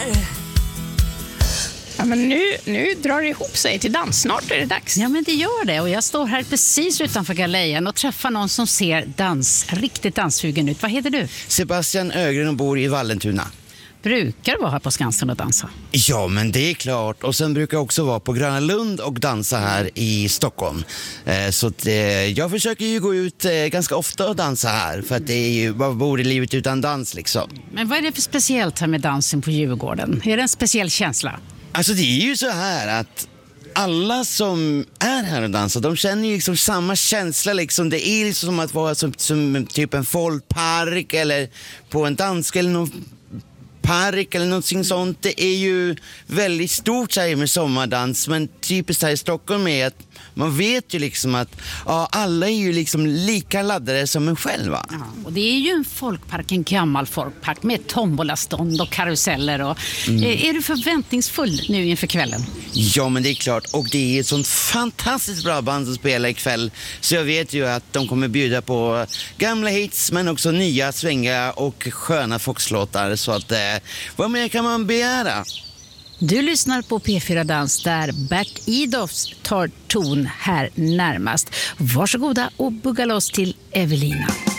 Ja, men nu drar det ihop sig till dans. Snart är det dags. Ja, men det gör det. Och jag står här precis utanför galejen och träffar någon som ser riktigt danssugen ut. Vad heter du? Sebastian Ögren och bor i Vallentuna. Brukar du vara här på Skansen och dansa? Ja, men det är klart. Och sen brukar jag också vara på Gröna Lund och dansa här i Stockholm. Så att, jag försöker ju gå ut ganska ofta och dansa här. För att det är ju, vad bor i livet utan dans liksom? Men vad är det för speciellt här med dansen på Djurgården? Är det en speciell känsla? Alltså det är ju så här att alla som är här och dansar, de känner ju liksom samma känsla liksom. Det är liksom som att vara som typ en folkpark eller på en dansk eller någon park eller någonting sånt. Det är ju väldigt stort så här med sommardans, men typiskt här i Stockholm är att man vet ju liksom att alla är ju liksom lika laddade som en själv. Ja, och det är ju en folkpark, en gammal folkpark med tombolastånd och karuseller. Och, är du förväntningsfull nu inför kvällen? Ja, men det är klart. Och det är ett sånt fantastiskt bra band som spelar ikväll. Så jag vet ju att de kommer bjuda på gamla hits men också nya, svänga och sköna foxlåtar. Så att, vad mer kan man begära? Du lyssnar på P4 Dans där Bert Idolfs tar ton här närmast. Varsågoda och bugga loss till Evelina.